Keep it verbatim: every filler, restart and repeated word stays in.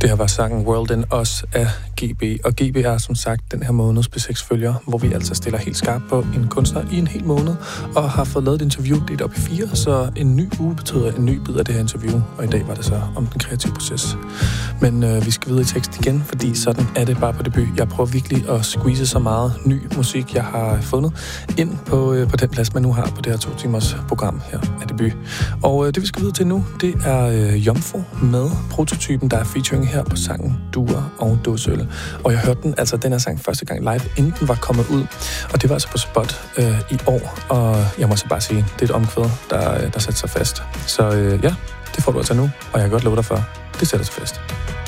Det her var sangen World and Us af G B. Og G B er som sagt den her måneds B seks følger, hvor vi altså stiller helt skarpt på en kunstner i en hel måned, og har fået lavet et interview delt op i fire, så en ny uge betyder en ny bid af det her interview, og i dag var det så om den kreative proces. Men øh, vi skal videre i tekst igen, fordi sådan er det bare på debut. Jeg prøver virkelig at squeeze så meget ny musik, jeg har fundet, ind på, øh, på den plads, man nu har på det her to timers program her af debut. Og øh, det vi skal videre til nu, det er øh, Jomfru med prototypen, der er featuring her på sangen Duer og Dåseøl. Og jeg hørte den, altså den her sang første gang live, inden den var kommet ud. Og det var altså på Spot øh, i år, og jeg må så bare sige, det er et omkvæd, der, der sætter sig fast. Så øh, ja, det får du altså nu, og jeg kan godt love dig for, det sætter sig fast.